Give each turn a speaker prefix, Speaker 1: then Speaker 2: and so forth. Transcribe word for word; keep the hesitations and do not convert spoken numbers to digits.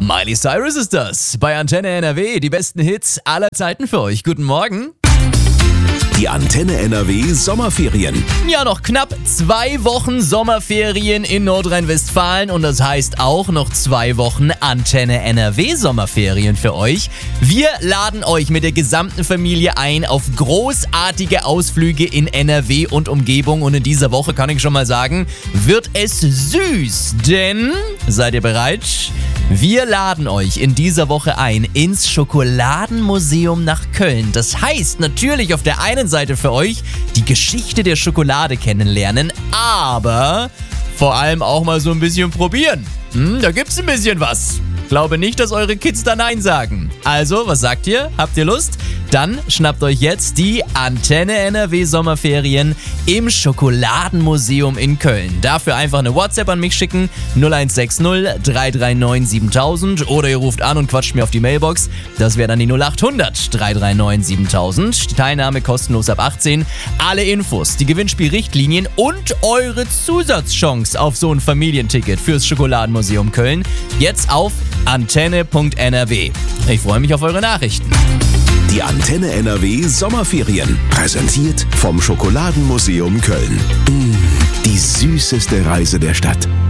Speaker 1: Miley Cyrus ist das. Bei Antenne N R W, die besten Hits aller Zeiten für euch. Guten Morgen.
Speaker 2: Die Antenne N R W Sommerferien.
Speaker 1: Ja, noch knapp zwei Wochen Sommerferien in Nordrhein-Westfalen und das heißt auch noch zwei Wochen Antenne N R W Sommerferien für euch. Wir laden euch mit der gesamten Familie ein auf großartige Ausflüge in N R W und Umgebung und in dieser Woche kann ich schon mal sagen, wird es süß, denn, seid ihr bereit? Wir laden euch in dieser Woche ein ins Schokoladenmuseum nach Köln. Das heißt natürlich auf der einen Seite für euch die Geschichte der Schokolade kennenlernen, aber vor allem auch mal so ein bisschen probieren. Hm, da gibt's ein bisschen was. Glaube nicht, dass eure Kids da Nein sagen. Also, was sagt ihr? Habt ihr Lust? Dann schnappt euch jetzt die Antenne N R W Sommerferien im Schokoladenmuseum in Köln. Dafür einfach eine WhatsApp an mich schicken, null eins sechs null drei drei neun siebentausend oder ihr ruft an und quatscht mir auf die Mailbox. Das wäre dann die null acht hundert drei drei neun siebentausend. Die Teilnahme kostenlos ab achtzehn. Alle Infos, die Gewinnspielrichtlinien und eure Zusatzchance auf so ein Familienticket fürs Schokoladenmuseum Köln jetzt auf antenne punkt n r w. Ich freue mich auf eure Nachrichten.
Speaker 2: Die Antenne N R W Sommerferien. Präsentiert vom Schokoladenmuseum Köln. Mmh, die süßeste Reise der Stadt.